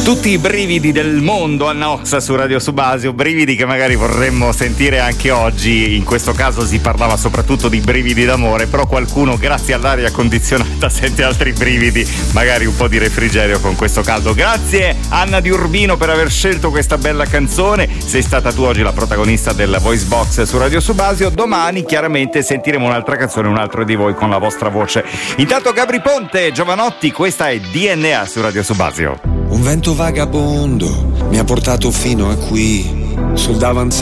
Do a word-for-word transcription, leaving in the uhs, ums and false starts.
Tutti i brividi del mondo a Nox su Radio Subasio, brividi che magari vorremmo sentire anche oggi. In questo caso si parlava soprattutto di brividi d'amore, però qualcuno grazie all'aria condizionata sente altri brividi, magari un po' di refrigerio con questo caldo. Grazie Anna Di Urbino per aver scelto questa bella canzone. Sei stata tu oggi la protagonista del Voice Box su Radio Subasio. Domani chiaramente sentiremo un'altra canzone, un altro di voi con la vostra voce. Intanto Gabri Ponte, Giovanotti, questa è D N A su Radio Subasio. Un vento vagabondo mi ha portato fino a qui, sul davanzale